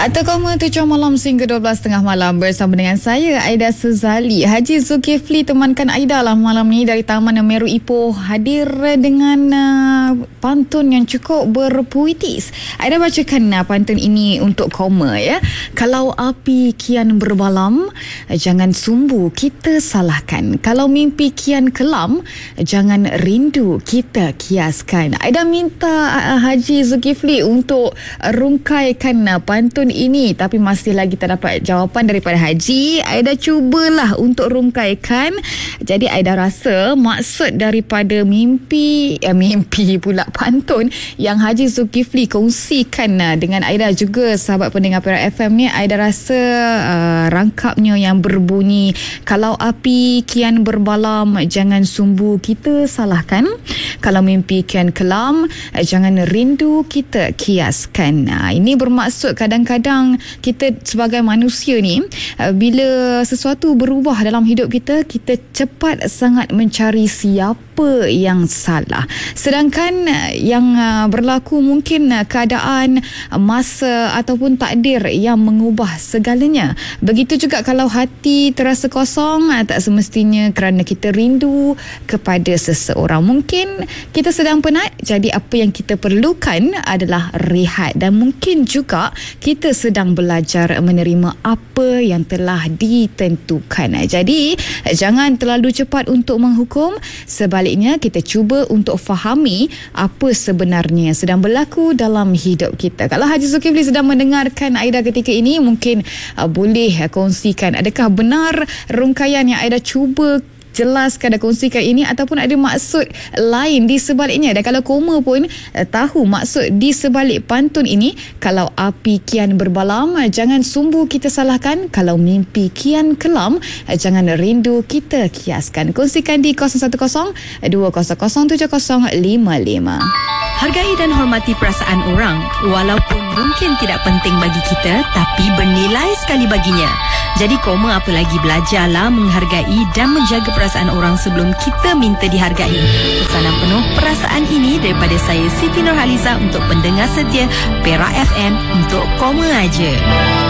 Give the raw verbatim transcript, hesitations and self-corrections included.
Atau koma tujuh malam hingga dua belas tengah malam bersama dengan saya Aida Suzali. Haji Zulkifli temankan Aida lah malam ni dari Taman Meru Ipoh, hadir dengan uh, pantun yang cukup berpuitis. Aida bacakan uh, pantun ini untuk koma ya. Kalau api kian berbalam, jangan sumbu kita salahkan. Kalau mimpi kian kelam, jangan rindu kita kiaskan. Aida minta uh, Haji Zulkifli untuk uh, rungkaikan uh, pantun ini, tapi masih lagi tak dapat jawapan daripada Haji. Aida cubalah untuk rungkaikan. Jadi Aida rasa maksud daripada mimpi eh, mimpi pula pantun yang Haji Zulkifli kongsikan uh, dengan Aida juga sahabat pendengar Perak F M ni, Aida rasa uh, rangkapnya yang berbunyi, kalau api kian berbalam, jangan sumbu kita salahkan. Kalau mimpi kian kelam, jangan rindu kita kiaskan. Nah, ini bermaksud kadang-kadang kita sebagai manusia ni, bila sesuatu berubah dalam hidup kita, kita cepat sangat mencari siapa yang salah. Sedangkan yang berlaku mungkin keadaan, masa ataupun takdir yang mengubah segalanya. Begitu juga kalau hati terasa kosong, tak semestinya kerana kita rindu kepada seseorang. Mungkin kita sedang penat, jadi apa yang kita perlukan adalah rehat. Dan mungkin juga kita sedang belajar menerima apa yang telah ditentukan. Jadi jangan terlalu cepat untuk menghukum. Sebaliknya kita cuba untuk fahami apa sebenarnya yang sedang berlaku dalam hidup kita. Kalau Haji Zulkifli sedang mendengarkan Aida ketika ini, mungkin uh, boleh uh, kongsikan adakah benar rungkaian yang Aida cuba jelaskan dan kongsikan ini, ataupun ada maksud lain di sebaliknya. Dan kalau koma pun eh, tahu maksud di sebalik pantun ini, kalau api kian berbalam, jangan sumbu kita salahkan. Kalau mimpi kian kelam, jangan rindu kita kiaskan. Kongsikan di kosong satu kosong dua kosong kosong tujuh kosong lima lima. Hargai dan hormati perasaan orang, walaupun mungkin tidak penting bagi kita, tapi bernilai sekali baginya. Jadi koma apalagi belajarlah menghargai dan menjaga perasaan orang sebelum kita minta dihargai. Pesanan penuh perasaan ini daripada saya Siti Nurhaliza untuk pendengar setia Perak F M untuk koma aja.